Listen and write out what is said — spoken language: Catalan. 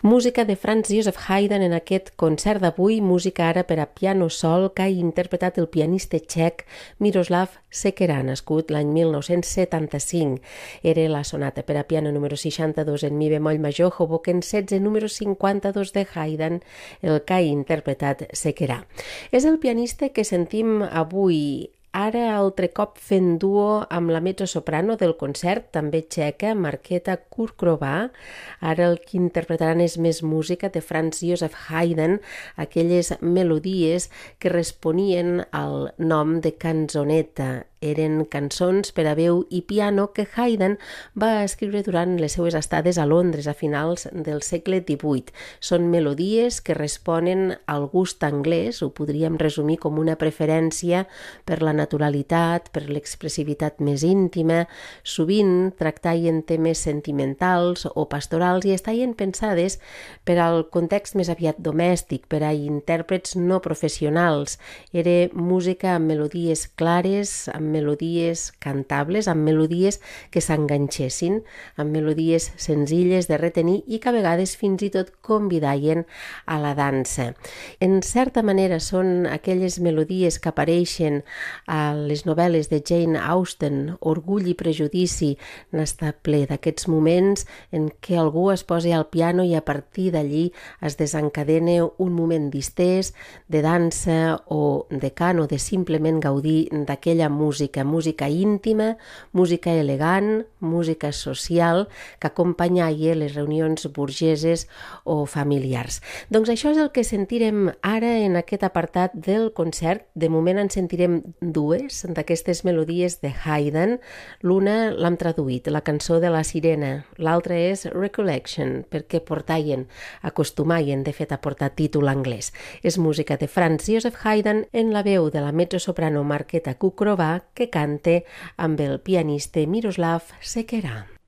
Música de Franz Joseph Haydn en aquest concert d'avui, música ara per a piano sol que ha interpretat el pianista txec Miroslav Sequera, nascut l'any 1975. Era la sonata per a piano número 62 en mi bemoll major, Hoboken 16, número 52 de Haydn, el que ha interpretat Sequera. És el pianista que sentim avui ara altre cop fent duo amb la mezzosoprano del concert, també txeca, Markéta Kurková. Ara el que interpretaran és més música de Franz Joseph Haydn, aquelles melodies que responien al nom de canzoneta. Eren cançons per a veu i piano que Haydn va escriure durant les seues estades a Londres a finals del segle XVIII. Són melodies que responen al gust anglès, ho podríem resumir com una preferència per la naturalitat, per l'expressivitat més íntima, sovint tractaven temes sentimentals o pastorals i estaven pensades per al context més aviat domèstic, per a intèrprets no professionals. Era música amb melodies clares, amb melodies cantables, amb melodies que s'enganxessin, amb melodies senzilles de retenir i que a vegades fins i tot convidaven a la dansa. En certa manera són aquelles melodies que apareixen a les novel·les de Jane Austen, Orgull i prejudici, n'està ple d'aquests moments en què algú es posa al piano i a partir d'allí es desencadena un moment distès de dansa o de cant o de simplement gaudir d'aquella música íntima, música elegant, música social que acompanyava les reunions burgeses o familiars. Doncs això és el que sentirem ara en aquest apartat del concert. De moment en sentirem dues d'aquestes melodies de Haydn. L'una l'hem traduït, la cançó de la sirena. L'altra és Recollection, perquè acostumaven de fet a portar títol anglès. És música de Franz Joseph Haydn en la veu de la mezzosoprano Markéta Kurková, que canta amb el pianista Miroslav Sequera.